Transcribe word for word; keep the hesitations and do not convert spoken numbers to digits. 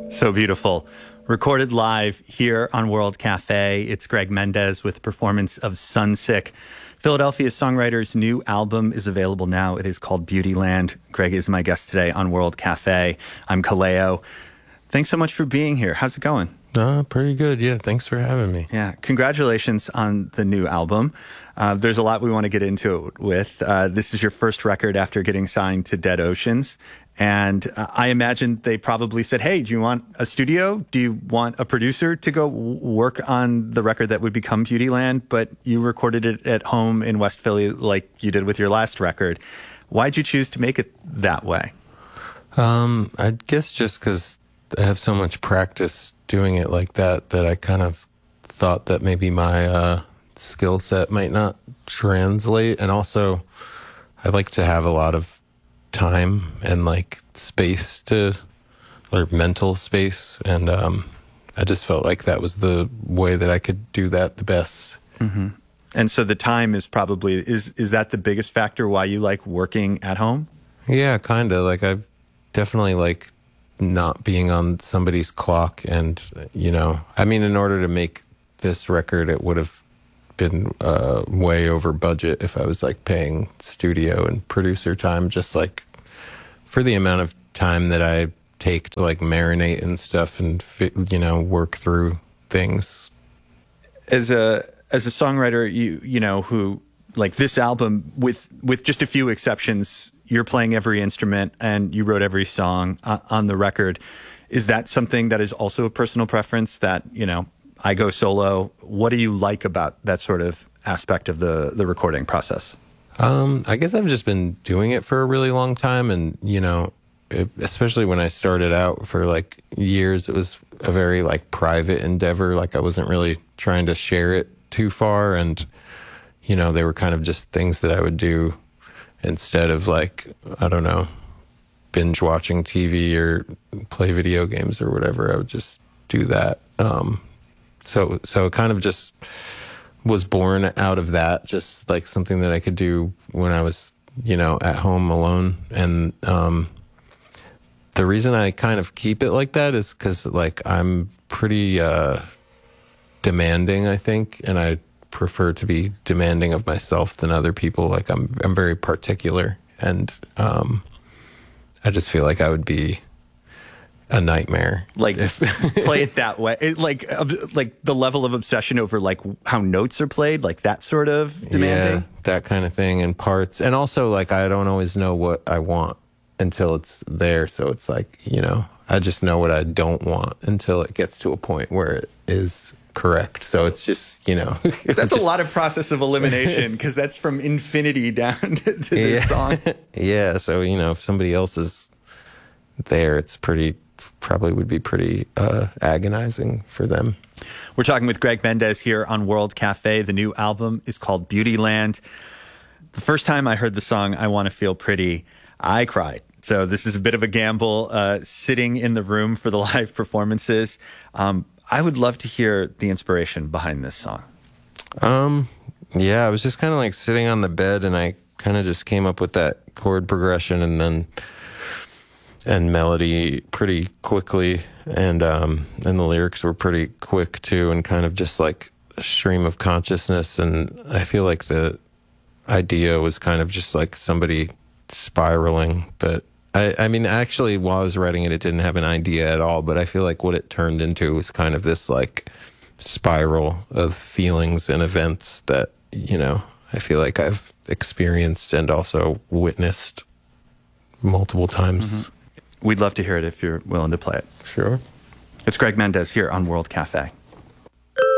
So beautiful. Recorded live here on World Cafe. It's Greg Mendez with a performance of Sunsick. Philadelphia songwriter's new album is available now. It is called Beautyland. Greg is my guest today on World Cafe. I'm Kaleo. Thanks so much for being here. How's it going? Uh, pretty good. Yeah, thanks for having me. Yeah, congratulations on the new album. Uh, there's a lot we want to get into it with. Uh, this is your first record after getting signed to Dead Oceans. And uh, I imagine they probably said, hey, do you want a studio? Do you want a producer to go w- work on the record that would become Beautyland? But you recorded it at home in West Philly like you did with your last record. Why'd you choose to make it that way? Um, I guess just because I have so much practice doing it like that, that I kind of thought that maybe my uh, skill set might not translate. And also, I like to have a lot of time and like space to, or mental space. And um, I just felt like that was the way that I could do that the best. Mm-hmm. And so the time is probably, is, is that the biggest factor why you like working at home? Yeah, kind of. Like I definitely like not being on somebody's clock. And, you know, I mean, in order to make this record, it would have been uh, way over budget if I was like paying studio and producer time, just like for the amount of time that I take to like marinate and stuff and fit, you know, work through things. As a as a songwriter, you you know, who like this album with with just a few exceptions, you're playing every instrument and you wrote every song uh, on the record. Is that something that is also a personal preference that, you know, I go solo? What do you like about that sort of aspect of the, the recording process? Um, I guess I've just been doing it for a really long time. And, you know, it, especially when I started out for like years, it was a very like private endeavor. Like I wasn't really trying to share it too far. And, you know, they were kind of just things that I would do instead of like, I don't know, binge watching T V or play video games or whatever. I would just do that. Um, So, so it kind of just was born out of that, just like something that I could do when I was, you know, at home alone. And um, the reason I kind of keep it like that is because, like, I'm pretty uh, demanding, I think, and I prefer to be demanding of myself than other people. Like, I'm, I'm very particular, and um, I just feel like I would be a nightmare. Like if, play it that way, it, like uh, like the level of obsession over like how notes are played, like that sort of demanding. Yeah, that kind of thing, and parts, and also like I don't always know what I want until it's there. So it's like, you know, I just know what I don't want until it gets to a point where it is correct. So it's just, you know, that's just, a lot of process of elimination because that's from infinity down to, to this yeah. song. Yeah. So, you know, if somebody else is there, it's pretty. Probably would be pretty uh, agonizing for them. We're talking with Greg Mendez here on World Cafe. The new album is called Beautyland. The first time I heard the song, I Want to Feel Pretty, I cried. So this is a bit of a gamble, uh, sitting in the room for the live performances. Um, I would love to hear the inspiration behind this song. Um, yeah, I was just kind of like sitting on the bed and I kind of just came up with that chord progression and then and melody pretty quickly, and um and the lyrics were pretty quick too, and kind of just like a stream of consciousness. And I feel like the idea was kind of just like somebody spiraling, but I, I mean actually while I was writing it, it didn't have an idea at all, but I feel like what it turned into was kind of this like spiral of feelings and events that, you know, I feel like I've experienced and also witnessed multiple times. Mm-hmm. We'd love to hear it if you're willing to play it. Sure. It's Greg Mendez here on World Cafe.